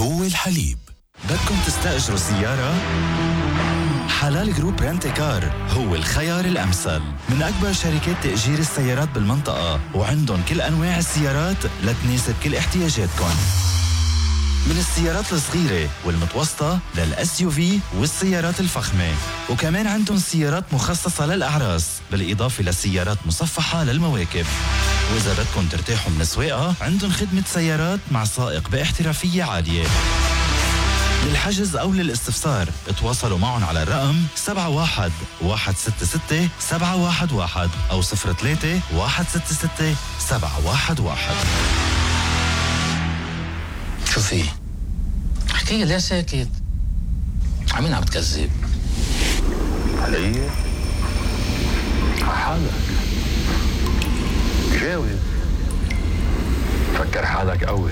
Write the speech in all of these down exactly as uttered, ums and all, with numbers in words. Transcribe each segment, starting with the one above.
هو الحليب. بدكم تستأجروا سيارة؟ حلال جروب رنتي كار هو الخيار الأمثل. من أكبر شركات تأجير السيارات بالمنطقة، وعندهم كل أنواع السيارات لتناسب كل احتياجاتكم، من السيارات الصغيرة والمتوسطة للأس يو في والسيارات الفخمة. وكمان عندهم سيارات مخصصة للأعراس، بالإضافة لسيارات مصفحة للمواكب. وإذا بدكم ترتاحوا من السواقة، عندهم خدمة سيارات مع سائق باحترافية عالية. للحجز أو للاستفسار اتواصلوا معهم على الرقم سبعة واحد واحد ستة ستة سبعة واحد واحد أو صفر ثلاثة واحد ستة ستة سبعة واحد واحد. شو في؟ احكي ليه ساكت؟ عمين عم تكذب؟ علي؟ حالك جاوب، فكر حالك قوي.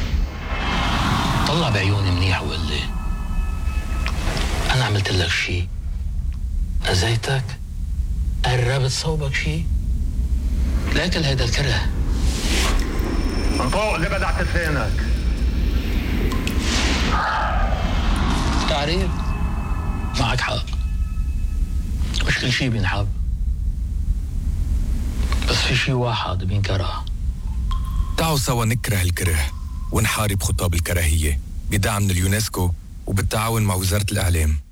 طلع بعيوني منيح وقل لي أنا عملت لك شي؟ أذيتك؟ قربت صوبك شي؟ لكن هيدا الكره من فوق اللي بدعت لسانك. تعريف معك حق، مش كل شي بينحب، بس في شي واحد بينكره. تعالوا سوا نكره الكره ونحارب خطاب الكراهية بدعم من اليونسكو وبالتعاون مع وزارة الإعلام.